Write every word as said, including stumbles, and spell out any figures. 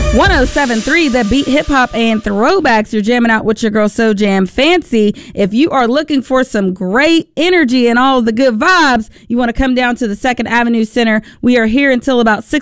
one oh seven point three, the beat, hip hop, and throwbacks. You're jamming out with your girl, So Jam Fancy. If you are looking for some great energy and all the good vibes, you want to come down to the Second Avenue Center. We are here until about six